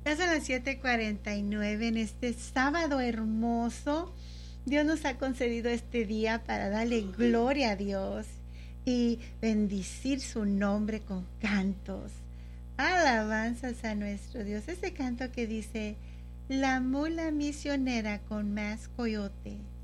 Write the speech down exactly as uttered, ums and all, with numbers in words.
Ya son las siete cuarenta y nueve en este sábado hermoso. Dios nos ha concedido este día para darle gloria a Dios y bendecir su nombre con cantos. Alabanzas a nuestro Dios. Ese canto que dice, la mula misionera con más coyote